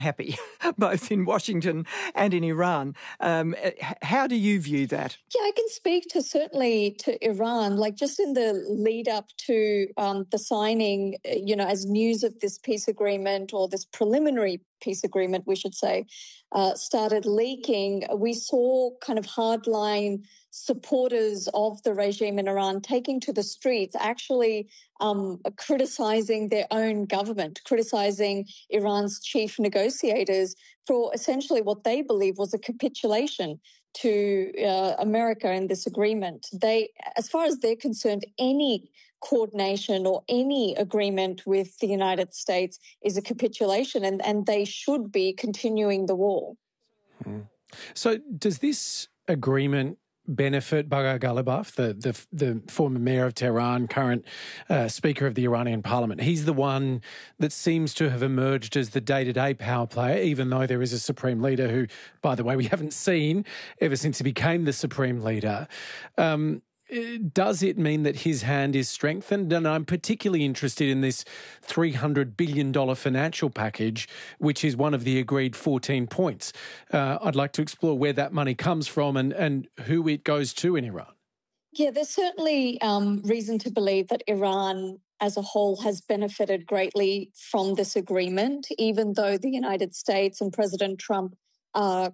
happy, both in Washington and in Iran. How do you view that? Yeah, I can speak to certainly to Iran, like just in the lead up to the signing, as news of this peace agreement, or this preliminary peace agreement, we should say, started leaking. We saw kind of hardline supporters of the regime in Iran taking to the streets, actually criticizing their own government, criticizing Iran's chief negotiators for essentially what they believe was a capitulation to America in this agreement. They, as far as they're concerned, any coordination or any agreement with the United States is a capitulation, and they should be continuing the war. So does this agreement benefit Bagher Ghalibaf, the former mayor of Tehran, current Speaker of the Iranian Parliament? He's the one that seems to have emerged as the day-to-day power player, even though there is a supreme leader who, by the way, we haven't seen ever since he became the supreme leader. Does it mean that his hand is strengthened? And I'm particularly interested in this $300 billion financial package, which is one of the agreed 14 points. I'd like to explore where that money comes from and who it goes to in Iran. Yeah, there's certainly reason to believe that Iran as a whole has benefited greatly from this agreement, even though the United States and President Trump are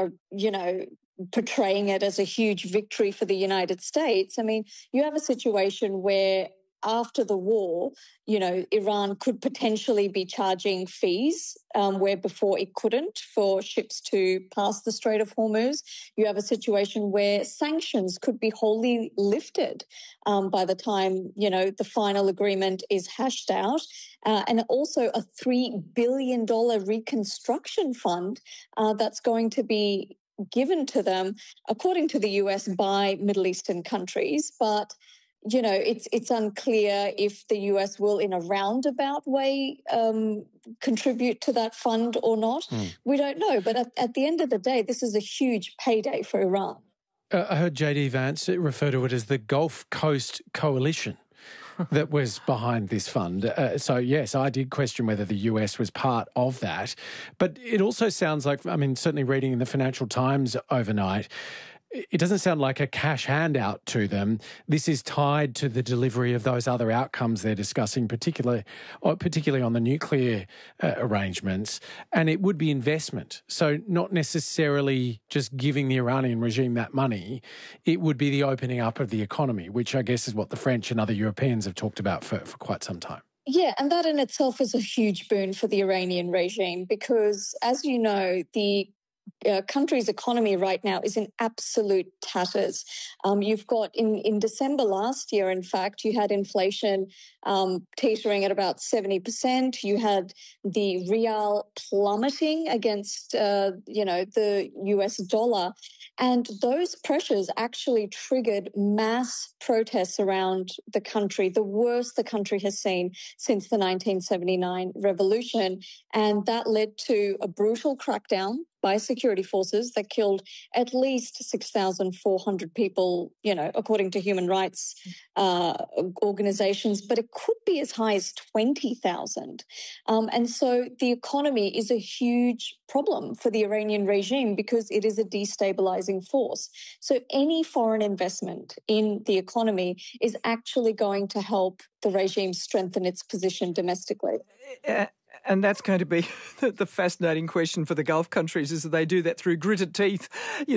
portraying it as a huge victory for the United States. I mean, you have a situation where after the war, Iran could potentially be charging fees where before it couldn't for ships to pass the Strait of Hormuz. You have a situation where sanctions could be wholly lifted by the time, the final agreement is hashed out. And also a $3 billion reconstruction fund that's going to be given to them, according to the US, by Middle Eastern countries. But, it's unclear if the US will, in a roundabout way, contribute to that fund or not. We don't know. But at the end of the day, this is a huge payday for Iran. I heard J.D. Vance refer to it as the Gulf Coast Coalition that was behind this fund. So, yes, I did question whether the US was part of that. But it also sounds like, certainly reading in the Financial Times overnight, it doesn't sound like a cash handout to them. This is tied to the delivery of those other outcomes they're discussing, particularly on the nuclear arrangements. And it would be investment. So not necessarily just giving the Iranian regime that money. It would be the opening up of the economy, which I guess is what the French and other Europeans have talked about for quite some time. Yeah, and that in itself is a huge boon for the Iranian regime because, as you know, the country's economy right now is in absolute tatters. You've got in December last year, in fact, you had inflation teetering at about 70%. You had the rial plummeting against, the US dollar. And those pressures actually triggered mass protests around the country, the worst the country has seen since the 1979 revolution. And that led to a brutal crackdown by security forces that killed at least 6,400 people, according to human rights organizations, but it could be as high as 20,000. And so the economy is a huge problem for the Iranian regime because it is a destabilizing force. So any foreign investment in the economy is actually going to help the regime strengthen its position domestically. And that's going to be the fascinating question for the Gulf countries, is that they do that through gritted teeth,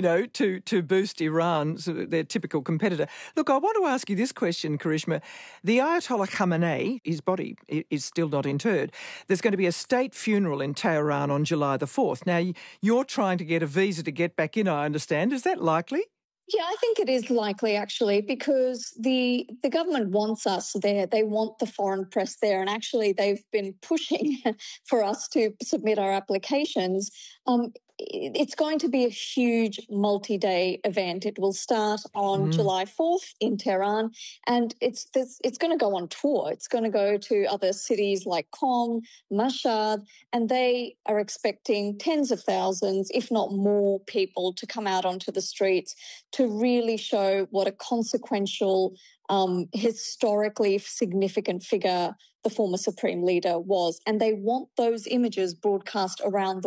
to boost Iran, their typical competitor. Look, I want to ask you this question, Karishma. The Ayatollah Khamenei, his body is still not interred. There's going to be a state funeral in Tehran on July the 4th. Now, you're trying to get a visa to get back in, I understand. Is that likely? Yeah, I think it is likely, actually, because the government wants us there. They want the foreign press there. And actually, they've been pushing for us to submit our applications. It's going to be a huge multi-day event. It will start on July 4th in Tehran, and it's going to go on tour. It's going to go to other cities like Qom, Mashhad, and they are expecting tens of thousands, if not more, people to come out onto the streets to really show what a consequential, historically significant figure the former Supreme Leader was. And they want those images broadcast around the